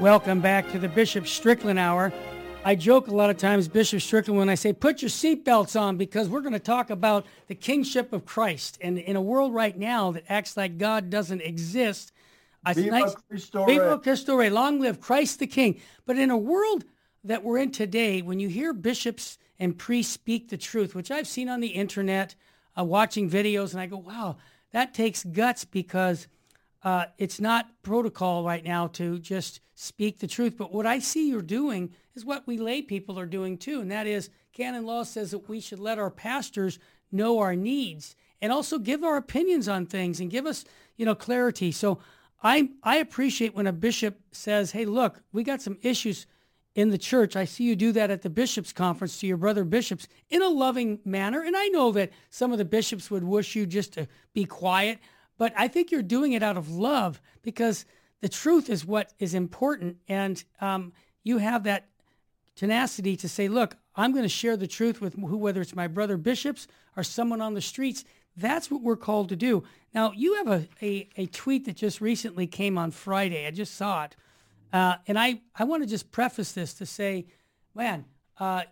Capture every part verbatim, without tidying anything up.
Welcome back to the Bishop Strickland Hour. I joke a lot of times, Bishop Strickland, when I say, put your seatbelts on, because we're going to talk about the kingship of Christ. And in a world right now that acts like God doesn't exist, Viva nice, Cristo Viva Rey. Cristo Rey, long live Christ the King. But in a world that we're in today, when you hear bishops and priests speak the truth, which I've seen on the internet, uh, watching videos, and I go, wow, that takes guts, because uh, it's not protocol right now to just speak the truth. But what I see you're doing is what we lay people are doing too, and that is canon law says that we should let our pastors know our needs and also give our opinions on things and give us, you know, clarity. So I I appreciate when a bishop says, hey, look, we got some issues in the church. I see you do that at the bishops' conference to your brother bishops in a loving manner. And I know that some of the bishops would wish you just to be quiet, but I think you're doing it out of love, because the truth is what is important. And um, you have that tenacity to say, look, I'm going to share the truth with who, whether it's my brother bishops or someone on the streets. That's what we're called to do. Now, you have a, a, a tweet that just recently came on Friday. I just saw it. Uh, and I, I want to just preface this to say, man, uh,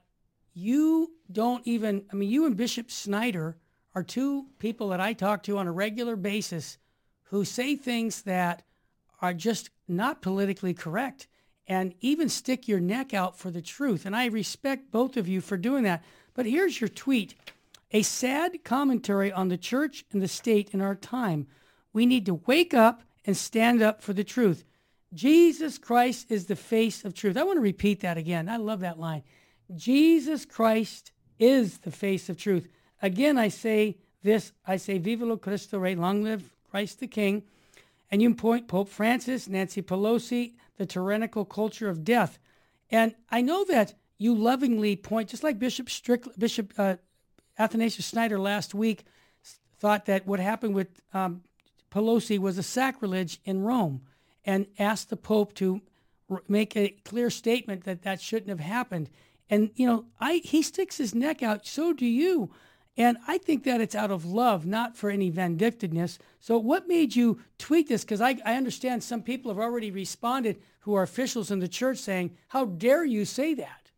you don't even, I mean, you and Bishop Snyder are two people that I talk to on a regular basis who say things that are just not politically correct and even stick your neck out for the truth. And I respect both of you for doing that. But here's your tweet. A sad commentary on the church and the state in our time. We need to wake up and stand up for the truth. Jesus Christ is the face of truth. I want to repeat that again. I love that line. Jesus Christ is the face of truth. Again, I say this, I say, Viva lo Cristo Rey, long live Christ the King. And you point Pope Francis, Nancy Pelosi, the tyrannical culture of death. And I know that you lovingly point, just like Bishop Strickland, Bishop uh, Athanasius Snyder last week thought that what happened with um, Pelosi was a sacrilege in Rome, and asked the Pope to r- make a clear statement that that shouldn't have happened. And, you know, I he sticks his neck out, so do you. And I think that it's out of love, not for any vindictiveness. So what made you tweet this? Because I, I understand some people have already responded who are officials in the church saying, how dare you say that?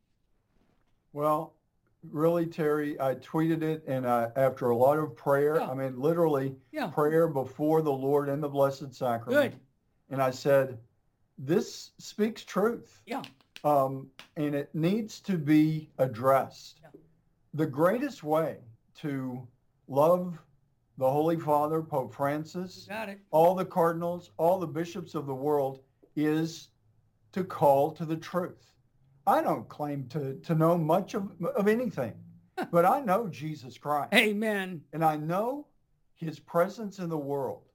Well, really, Terry, I tweeted it, and I, after a lot of prayer, Yeah. I mean, literally Yeah. prayer before the Lord and the Blessed Sacrament. Good. And I said, this speaks truth. Yeah. Um, and it needs to be addressed. Yeah. The greatest way to love the Holy Father, Pope Francis, Got it. all the cardinals, all the bishops of the world, is to call to the truth. I don't claim to, to know much of, of anything, but I know Jesus Christ. Amen. And I know his presence in the world.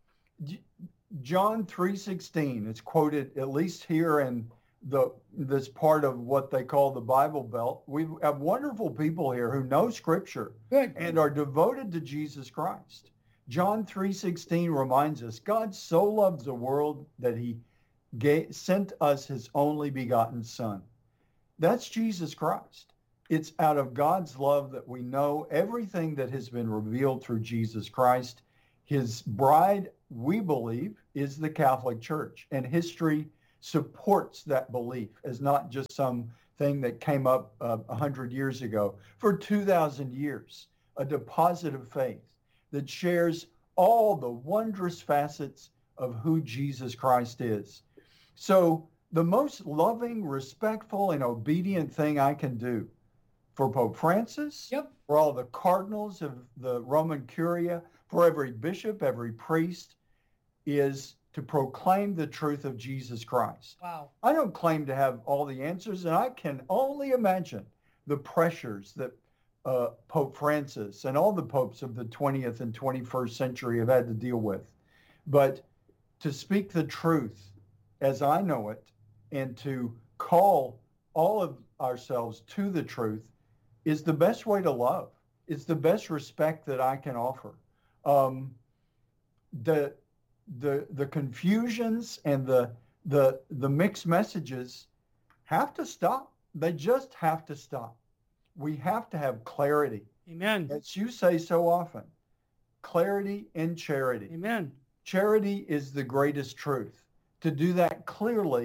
John three sixteen, it's quoted at least here in the this part of what they call the Bible Belt. We have wonderful people here who know Scripture Good. and are devoted to Jesus Christ. John three sixteen reminds us, God so loves the world that he gave, sent us his only begotten Son. That's Jesus Christ. It's out of God's love that we know everything that has been revealed through Jesus Christ. His bride, we believe, is the Catholic Church, and history supports that belief as not just some thing that came up uh, one hundred years ago. For two thousand years, a deposit of faith that shares all the wondrous facets of who Jesus Christ is. So the most loving, respectful, and obedient thing I can do for Pope Francis, Yep. for all the cardinals of the Roman Curia, for every bishop, every priest, is to proclaim the truth of Jesus Christ. Wow. I don't claim to have all the answers, and I can only imagine the pressures that uh, Pope Francis and all the popes of the twentieth and twenty-first century have had to deal with. But to speak the truth as I know it and to call all of ourselves to the truth is the best way to love. It's the best respect that I can offer. Um, the the the confusions and the the the mixed messages have to stop. They just have to stop. We have to have clarity. Amen. As you say so often, clarity and charity. Amen. Charity is the greatest truth. To do that clearly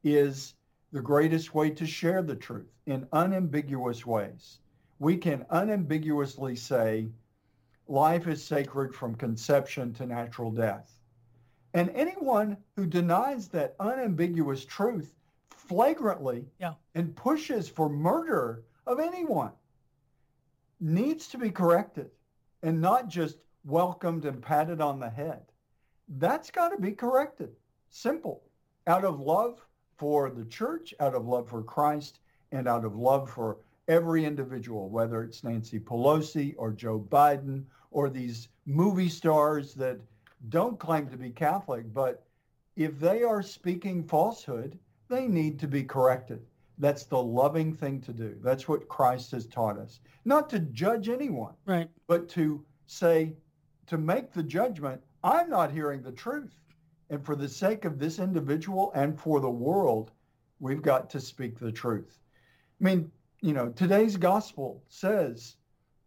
is the greatest way to share the truth in unambiguous ways. We can unambiguously say life is sacred from conception to natural death. And anyone who denies that unambiguous truth flagrantly Yeah. and pushes for murder of anyone needs to be corrected and not just welcomed and patted on the head. That's got to be corrected. Simple. Out of love for the church, out of love for Christ, and out of love for every individual, whether it's Nancy Pelosi or Joe Biden or these movie stars that don't claim to be Catholic, but if they are speaking falsehood, they need to be corrected. That's the loving thing to do. That's what Christ has taught us. Not to judge anyone, Right. but to say, to make the judgment, I'm not hearing the truth. And for the sake of this individual and for the world, we've got to speak the truth. I mean, you know, today's gospel says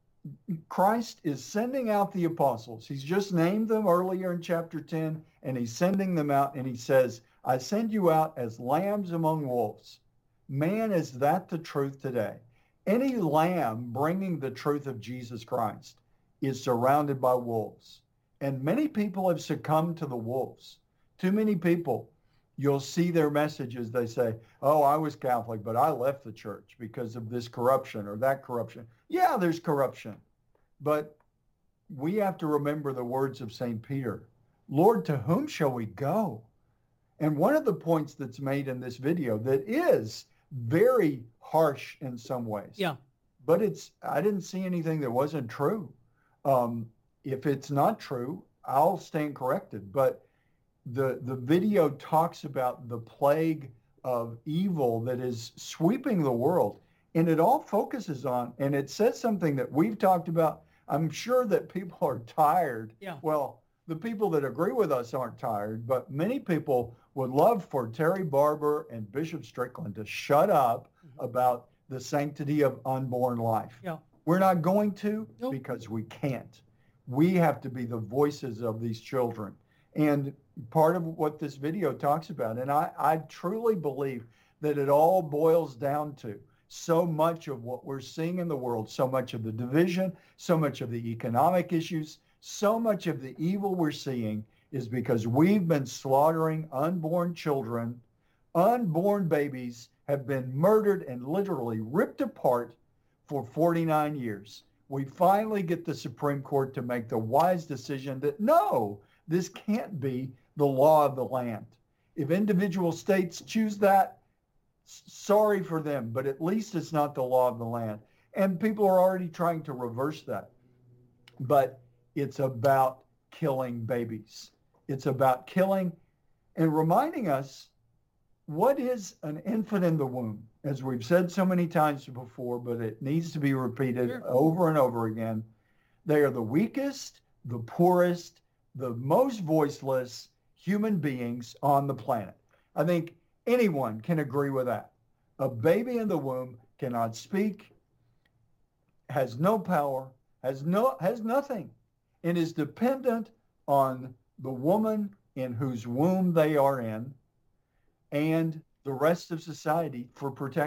Christ is sending out the apostles. He's just named them earlier in chapter ten, and he's sending them out, and he says, I send you out as lambs among wolves. Man, is that the truth today? Any lamb bringing the truth of Jesus Christ is surrounded by wolves. And many people have succumbed to the wolves. Too many people, you'll see their messages. They say, oh, I was Catholic, but I left the church because of this corruption or that corruption. Yeah, there's corruption. But we have to remember the words of Saint Peter. Lord, to whom shall we go? And one of the points that's made in this video that is very harsh in some ways. Yeah. But it's, I didn't see anything that wasn't true. Um, if it's not true, I'll stand corrected. But the the video talks about the plague of evil that is sweeping the world. And it all focuses on, and it says something that we've talked about. I'm sure that people are tired. Yeah. Well, the people that agree with us aren't tired, but many people would love for Terry Barber and Bishop Strickland to shut up mm-hmm. about the sanctity of unborn life. Yeah. We're not going to nope. because we can't. We have to be the voices of these children. And part of what this video talks about, and I, I truly believe that it all boils down to so much of what we're seeing in the world, so much of the division, so much of the economic issues, so much of the evil we're seeing is because we've been slaughtering unborn children. Unborn babies have been murdered and literally ripped apart for forty-nine years. We finally get the Supreme Court to make the wise decision that no, this can't be the law of the land. If individual states choose that, sorry for them, but at least it's not the law of the land. And people are already trying to reverse that. But it's about killing babies. It's about killing and reminding us what is an infant in the womb. As we've said so many times before, but it needs to be repeated sure. over and over again. They are the weakest, the poorest, the most voiceless human beings on the planet. I think anyone can agree with that. A baby in the womb cannot speak, has no power, has no has nothing, and is dependent on the woman in whose womb they are in and the rest of society for protection.